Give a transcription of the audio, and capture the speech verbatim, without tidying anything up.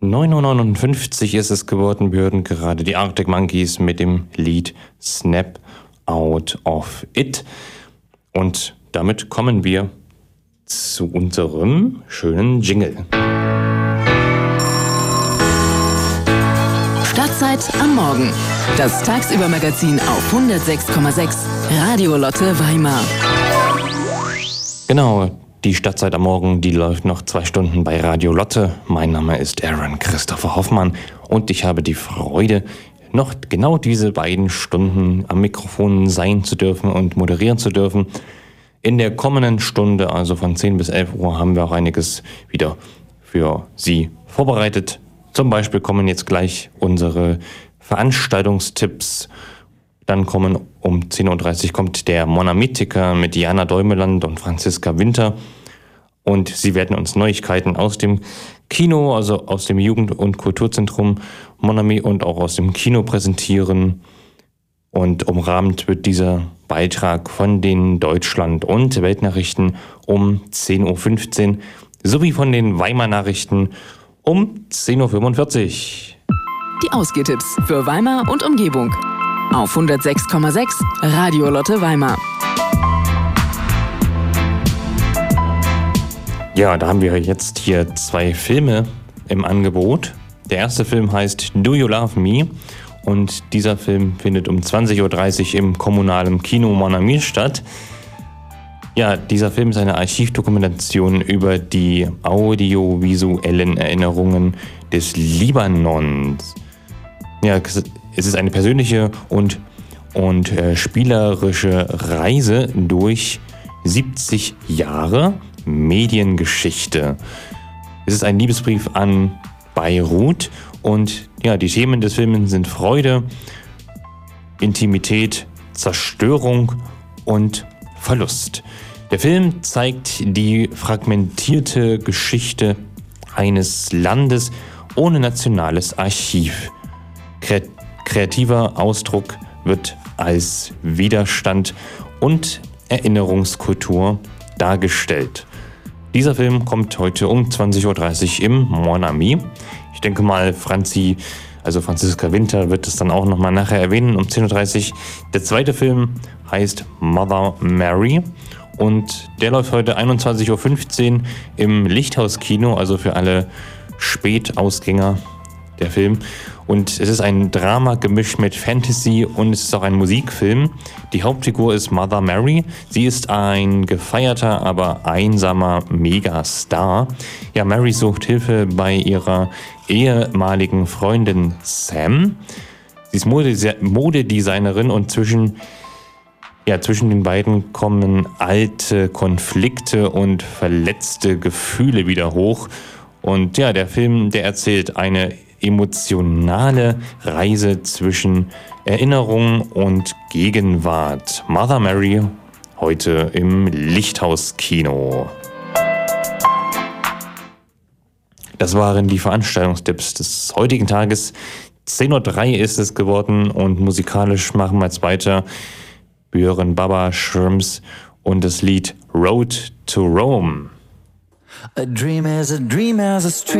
neun Uhr neunundfünfzig ist es geworden. Wir hören gerade die Arctic Monkeys mit dem Lied Snap Out of It. Und damit kommen wir zu unserem schönen Jingle. Stadtzeit am Morgen. Das Tagsüber-Magazin auf hundertsechs Komma sechs Radio Lotte Weimar. Genau, die Stadtzeit am Morgen, die läuft noch zwei Stunden bei Radio Lotte. Mein Name ist Aaron Christopher Hoffmann und ich habe die Freude, noch genau diese beiden Stunden am Mikrofon sein zu dürfen und moderieren zu dürfen. In der kommenden Stunde, also von zehn bis elf Uhr, haben wir auch einiges wieder für Sie vorbereitet. Zum Beispiel kommen jetzt gleich unsere Veranstaltungstipps. Dann kommen um zehn Uhr dreißig kommt der Monamitiker mit Jana Däumeland und Franziska Winter. Und sie werden uns Neuigkeiten aus dem Kino, also aus dem Jugend- und Kulturzentrum Monami und auch aus dem Kino präsentieren. Und umrahmt wird dieser Beitrag von den Deutschland- und Weltnachrichten um zehn Uhr fünfzehn sowie von den Weimar-Nachrichten um zehn Uhr fünfundvierzig. Die Ausgehtipps für Weimar und Umgebung auf hundertsechs Komma sechs Radio Lotte Weimar. Ja, da haben wir jetzt hier zwei Filme im Angebot. Der erste Film heißt Do You Love Me? Und dieser Film findet um zwanzig Uhr dreißig im kommunalen Kino Monami statt. Ja, dieser Film ist eine Archivdokumentation über die audiovisuellen Erinnerungen des Libanons. Ja, es ist eine persönliche und, und äh, spielerische Reise durch siebzig Jahre Mediengeschichte. Es ist ein Liebesbrief an Beirut und ja, die Themen des Films sind Freude, Intimität, Zerstörung und Verlust. Der Film zeigt die fragmentierte Geschichte eines Landes ohne nationales Archiv. Kreativer Ausdruck wird als Widerstand und Erinnerungskultur dargestellt. Dieser Film kommt heute um zwanzig Uhr dreißig im Monami. Ich denke mal, Franzi, also Franziska Winter, wird es dann auch nochmal nachher erwähnen um zehn Uhr dreißig. Der zweite Film heißt Mother Mary und der läuft heute einundzwanzig Uhr fünfzehn im Lichthauskino, also für alle Spätausgänger der Film. Und es ist ein Drama gemischt mit Fantasy und es ist auch ein Musikfilm. Die Hauptfigur ist Mother Mary. Sie ist ein gefeierter, aber einsamer Megastar. Ja, Mary sucht Hilfe bei ihrer ehemaligen Freundin Sam. Sie ist Modese- Modedesignerin und zwischen, ja, zwischen den beiden kommen alte Konflikte und verletzte Gefühle wieder hoch. Und ja, der Film, der erzählt eine emotionale Reise zwischen Erinnerung und Gegenwart. Mother Mary, heute im Lichthauskino. Das waren die Veranstaltungstipps des heutigen Tages. zehn Uhr drei ist es geworden und musikalisch machen wir jetzt weiter. Wir hören Baba Shrimps und das Lied Road to Rome. A dream is a dream as a stream.